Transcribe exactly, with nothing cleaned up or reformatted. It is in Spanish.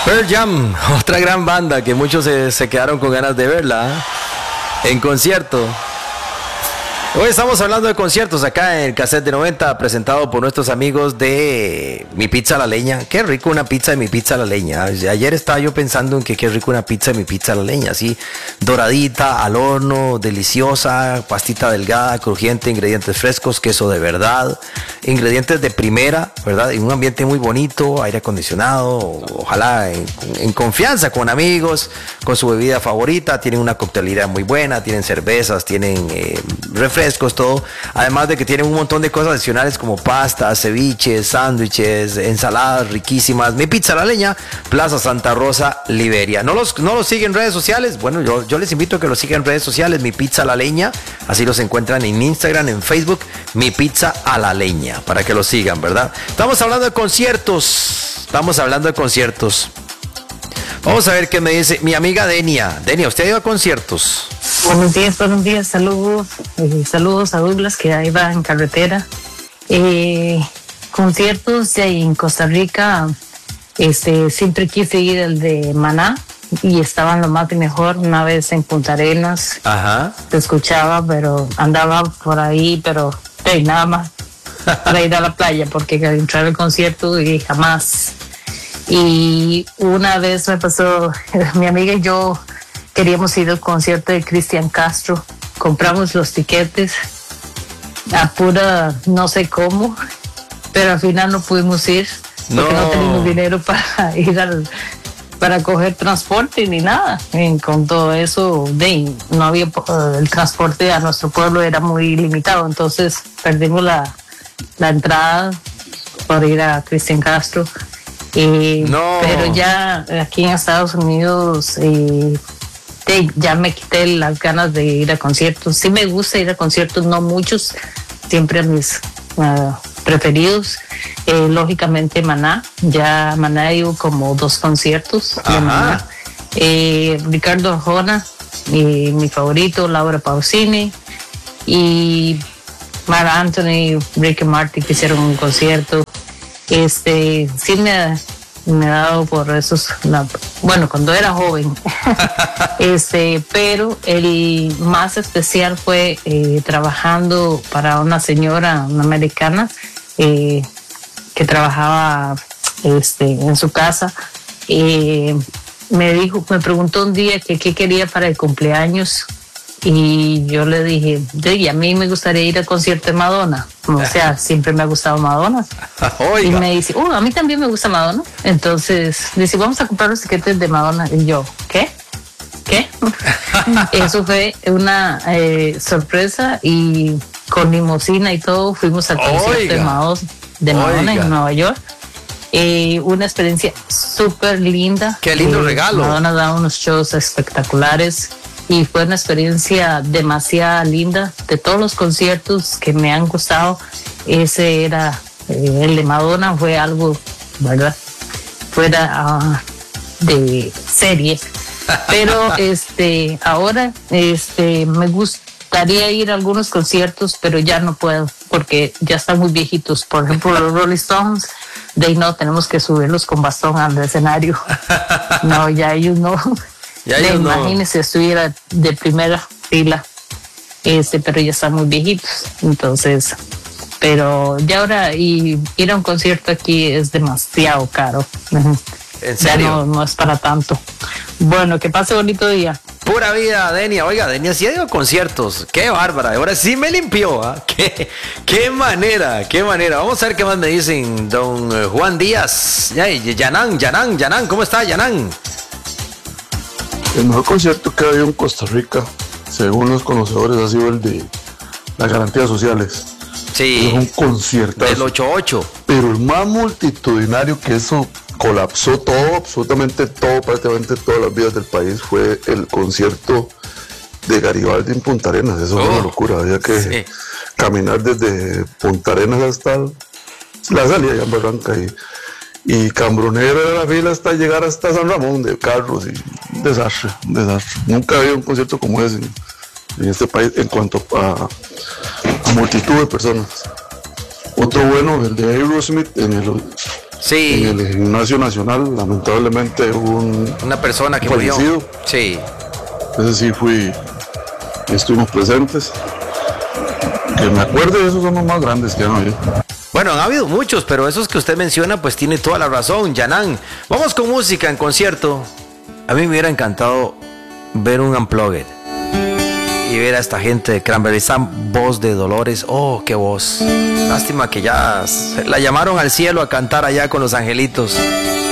Pearl Jam, otra gran banda que muchos se, se quedaron con ganas de verla ¿eh? en concierto. Hoy estamos hablando de conciertos acá en el Cassette de noventa, presentado por nuestros amigos de Mi Pizza a la Leña. Qué rico una pizza de Mi Pizza a la Leña. Ayer estaba yo pensando en que qué rico una pizza de Mi Pizza a la Leña, así doradita, al horno, deliciosa, pastita delgada, crujiente, ingredientes frescos, queso de verdad, ingredientes de primera, ¿verdad? En un ambiente muy bonito, aire acondicionado, ojalá en, en confianza con amigos, con su bebida favorita. Tienen una coctelera muy buena, tienen cervezas, tienen eh, refrescos, todo, además de que tienen un montón de cosas adicionales como pastas, ceviches, sándwiches, ensaladas riquísimas. Mi Pizza a la Leña, Plaza Santa Rosa, Liberia. ¿No los, no los siguen en redes sociales? Bueno, yo, yo les invito a que los sigan en redes sociales, Mi Pizza a la Leña, así los encuentran en Instagram, en Facebook, Mi Pizza a la Leña, para que los sigan, ¿verdad? Estamos hablando de conciertos, estamos hablando de conciertos. Vamos a ver qué me dice mi amiga Denia. Denia, ¿usted ha ido a conciertos? Buenos días, buenos días, saludos, eh, saludos a Douglas que ahí va en carretera. Eh, conciertos en Costa Rica, este, siempre quise ir el de Maná y estaban lo más de mejor. Una vez en Punta Arenas, ajá, te escuchaba, pero andaba por ahí, pero hey, nada más para ir a la playa, porque entrar al concierto y jamás. Y una vez me pasó, mi amiga y yo queríamos ir al concierto de Cristian Castro, compramos los tiquetes a pura no sé cómo, pero al final no pudimos ir porque no, no teníamos dinero para ir al, para coger transporte ni nada. Y con todo eso, de, no había el transporte a nuestro pueblo era muy limitado, entonces perdimos la, la entrada para ir a Cristian Castro. Eh, no. Pero ya aquí en Estados Unidos eh, te, ya me quité las ganas de ir a conciertos. Sí me gusta ir a conciertos, no muchos, siempre a mis uh, preferidos. Eh, lógicamente Maná, ya Maná ido como dos conciertos de Maná. Eh, Ricardo Arjona, mi, mi favorito, Laura Pausini y Marc Anthony, Ricky Martin que hicieron un concierto. Este, sí me, me ha dado por esos, la, bueno, cuando era joven, este, pero el más especial fue eh, trabajando para una señora, una americana, eh, que trabajaba este, en su casa. Eh, me dijo, me preguntó un día que qué quería para el cumpleaños. Y yo le dije, y a mí me gustaría ir al concierto de Madonna. O sea, siempre me ha gustado Madonna. Oiga. Y me dice, oh, a mí también me gusta Madonna. Entonces, dice, vamos a comprar los tiquetes de Madonna. Y yo, ¿qué? ¿Qué? Eso fue una eh, sorpresa y con limusina y todo fuimos al concierto Oiga. de Madonna, de Madonna en Nueva York. Eh, una experiencia súper linda. Qué lindo eh, regalo. Madonna da unos shows espectaculares. Y fue una experiencia demasiado linda. De todos los conciertos que me han gustado, ese era eh, el de Madonna, fue algo, ¿verdad? Fuera uh, de serie. Pero este, ahora este, me gustaría ir a algunos conciertos, pero ya no puedo porque ya están muy viejitos. Por ejemplo, los Rolling Stones, de ahí no, tenemos que subirlos con bastón al escenario. No, ya ellos no. Ya de, no. Imagínese, estuviera de primera fila, este, pero ya están muy viejitos, entonces, pero ya ahora y ir a un concierto aquí es demasiado caro. ¿En serio? Ya no, no es para tanto. Bueno, que pase bonito día. Pura vida, Denia. Oiga, Denia sí ha ido a conciertos. Qué bárbara. Ahora sí me limpió. ¿eh? Qué, qué manera, qué manera. Vamos a ver qué más me dicen don Juan Díaz. Yanán, Yanán, Yanán. ¿Cómo está, Yanán? El mejor concierto que ha habido en Costa Rica, según los conocedores, ha sido el de las garantías sociales. Sí. Es un conciertazo. Del ocho ocho. Pero el más multitudinario, que eso colapsó todo, absolutamente todo, prácticamente todas las vidas del país, fue el concierto de Garibaldi en Punta Arenas. Eso oh, fue una locura. Había que sí. caminar desde Punta Arenas hasta la salida allá en Barranca y Y Cambronero era la fila hasta llegar hasta San Ramón de carros y un desastre, un desastre. Nunca había un concierto como ese en, en este país en cuanto a, a multitud de personas. Otro bueno, el de Aerosmith en el Sí. En el Gimnasio Nacional, lamentablemente, un una persona que fallecido. murió. Sí. Ese sí fui, estuvimos presentes. Que me acuerdo, esos son los más grandes que han habido. Bueno, han habido muchos, pero esos que usted menciona, pues tiene toda la razón, Yanán. Vamos con música en concierto. A mí me hubiera encantado ver un Unplugged y ver a esta gente de Cranberry. Esa voz de Dolores, oh, qué voz. Lástima que ya la llamaron al cielo a cantar allá con los angelitos.